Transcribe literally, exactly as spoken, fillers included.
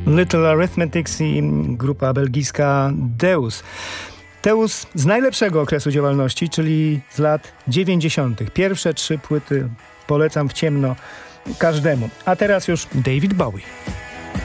Little Arithmetics i grupa belgijska Deus. Deus z najlepszego okresu działalności, czyli z lat dziewięćdziesiątych. Pierwsze trzy płyty polecam w ciemno każdemu. A teraz już David Bowie.